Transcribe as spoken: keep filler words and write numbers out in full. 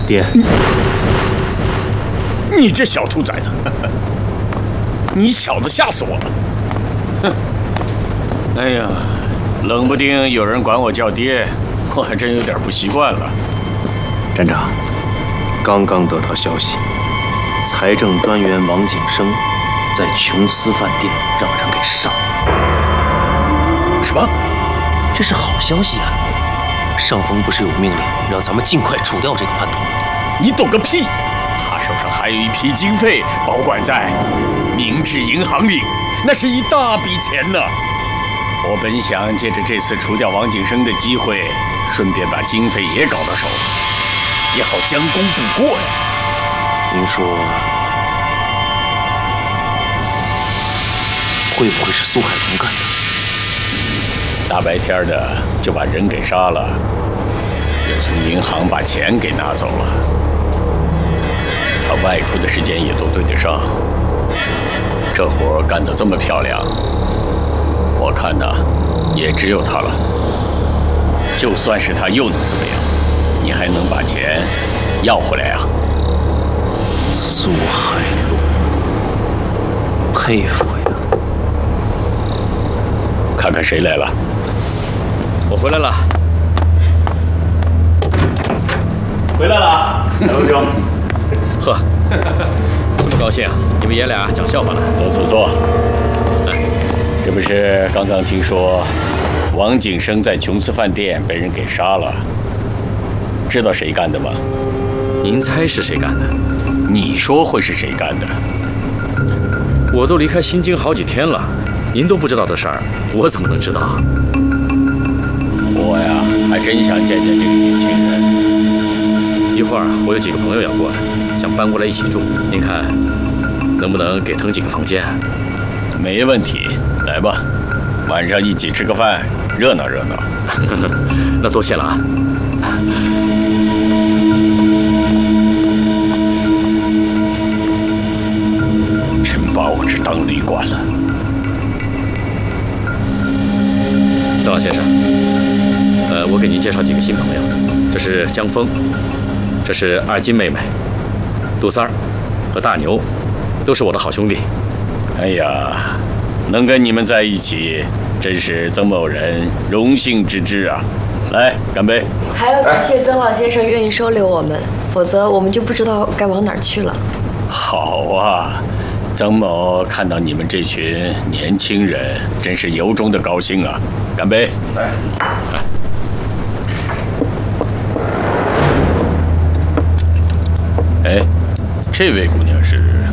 爹， 你这小兔崽子，你小子吓死我了！哼！哎呀，冷不丁有人管我叫爹，我还真有点不习惯了。 站长，刚刚得到消息，财政专员王景生在琼斯饭店让人给杀了。 什么？ 这是好消息啊！上峰不是有命令让咱们尽快除掉这个叛徒吗？ 你懂个屁！他手上还有一批经费保管在明治银行里，那是一大笔钱呢。我本想借着这次除掉王景生的机会，顺便把经费也搞到手，也好将功补过呀。 您说，会不会是苏海龙干的？ 大白天的就把人给杀了，又从银行把钱给拿走了。他外出的时间也都对得上，这活干得这么漂亮，我看呐，也只有他了。就算是他又能怎么样？你还能把钱要回来啊？ 苏海龙，佩服呀！ 看看谁来了。 我回来了。 回来了，海龙兄。 呵，这么高兴啊？你们爷俩讲笑话了？ 坐坐坐。哎，这不是刚刚听说王景生在琼斯饭店被人给杀了？知道谁干的吗？ 您猜是谁干的？ 你说会是谁干的？ 我都离开新京好几天了，您都不知道的事儿，我怎么能知道？ 我呀，还真想见见这个年轻人。 一会儿我有几个朋友要过来，想搬过来一起住，您看能不能给腾几个房间？ 没问题，来吧，晚上一起吃个饭，热闹热闹。 那多谢了啊。 真把我这当旅馆了。 曾老先生，呃，我给您介绍几个新朋友，这是江峰，这是二金妹妹，杜三儿和大牛，都是我的好兄弟。 哎呀，能跟你们在一起，真是曾某人荣幸之至啊！来，干杯！ 还要感谢曾老先生愿意收留我们，否则我们就不知道该往哪儿去了。 好啊，曾某看到你们这群年轻人，真是由衷的高兴啊！干杯！ 来， 哎，这位姑娘是？